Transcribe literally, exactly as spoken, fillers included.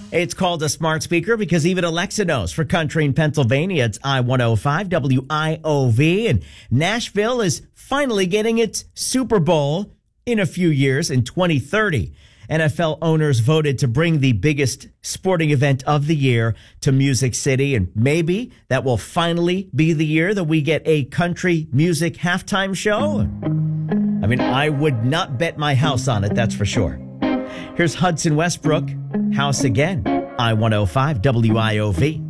It's called a smart speaker because even Alexa knows. For country in Pennsylvania, it's I one oh five W I O V. And Nashville is finally getting its Super Bowl in a few years in twenty thirty. N F L owners voted to bring the biggest sporting event of the year to Music City. And maybe that will finally be the year that we get a country music halftime show. I mean, I would not bet my house on it, that's for sure. Here's Hudson Westbrook, House Again, I one oh five W I O V.